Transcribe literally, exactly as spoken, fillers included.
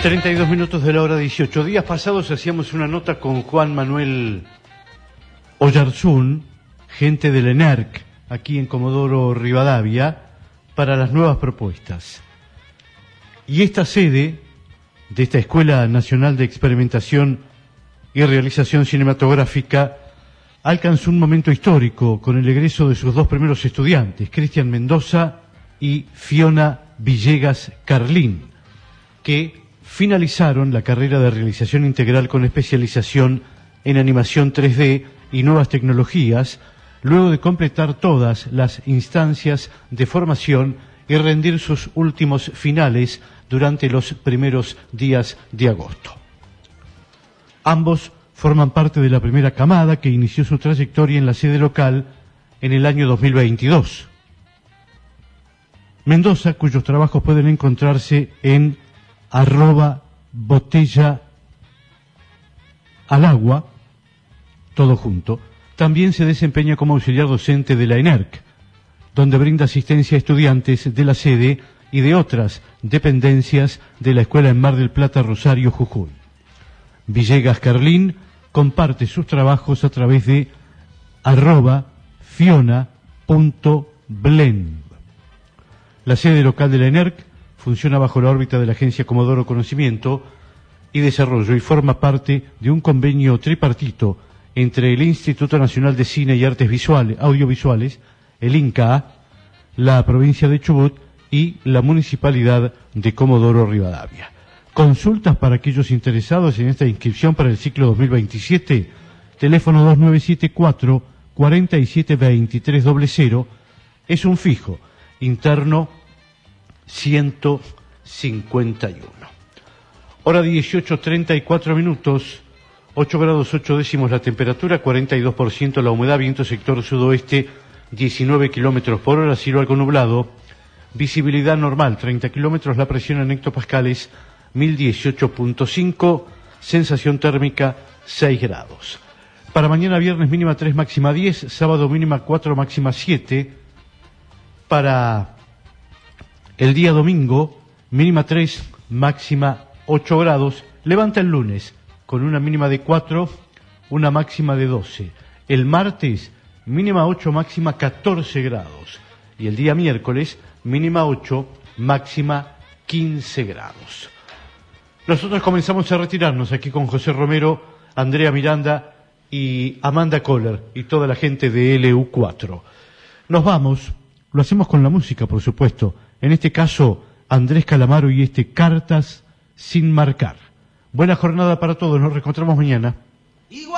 treinta y dos minutos de la hora dieciocho. Días pasados hacíamos una nota con Juan Manuel Oyarzún, gente del ENERC, aquí en Comodoro Rivadavia, para las nuevas propuestas. Y esta sede de esta Escuela Nacional de Experimentación y Realización Cinematográfica alcanzó un momento histórico con el egreso de sus dos primeros estudiantes, Cristian Mendoza y Fiona Villegas Carlín, que finalizaron la carrera de realización integral con especialización en animación tres D y nuevas tecnologías, luego de completar todas las instancias de formación y rendir sus últimos finales durante los primeros días de agosto. Ambos forman parte de la primera camada que inició su trayectoria en la sede local en el año dos mil veintidós. Mendoza, cuyos trabajos pueden encontrarse en arroba botella al agua, todo junto, también se desempeña como auxiliar docente de la ENERC, donde brinda asistencia a estudiantes de la sede y de otras dependencias de la escuela en Mar del Plata, Rosario, Jujuy. Villegas Carlín comparte sus trabajos a través de arroba fiona punto blend. La sede local de la ENERC funciona bajo la órbita de la Agencia Comodoro Conocimiento y Desarrollo y forma parte de un convenio tripartito entre el Instituto Nacional de Cine y Artes Visuales, Audiovisuales, el INCA, la provincia de Chubut y la Municipalidad de Comodoro Rivadavia. Consultas para aquellos interesados en esta inscripción para el ciclo dos mil veintisiete, teléfono dos nueve siete cuatro, cuatro siete dos tres cero cero, es un fijo, interno ciento cincuenta y uno. Hora dieciocho, treinta y cuatro minutos, ocho grados ocho décimos la temperatura, cuarenta y dos por ciento la humedad, viento sector sudoeste, diecinueve kilómetros por hora, cielo algo nublado, visibilidad normal, treinta kilómetros, la presión en hectopascales, mil dieciocho punto cinco, sensación térmica seis grados. Para mañana viernes mínima tres, máxima diez, sábado mínima cuatro, máxima siete. Para el día domingo, mínima tres, máxima ocho grados, levanta el lunes con una mínima de cuatro, una máxima de doce. El martes, mínima ocho, máxima catorce grados. Y el día miércoles, mínima ocho, máxima quince grados. Nosotros comenzamos a retirarnos aquí con José Romero, Andrea Miranda y Amanda Kohler y toda la gente de L U cuatro. Nos vamos, lo hacemos con la música, por supuesto. En este caso, Andrés Calamaro y este Cartas sin marcar. Buena jornada para todos, nos reencontramos mañana.